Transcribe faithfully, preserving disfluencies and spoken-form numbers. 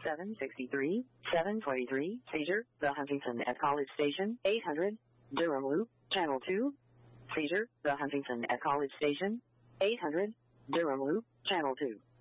seven sixty-three, seven twenty-three, seizure, the Huntington at College Station, eight hundred, Durham Loop, Channel two, seizure, the Huntington at College Station, eight hundred, Durham Loop, Channel two.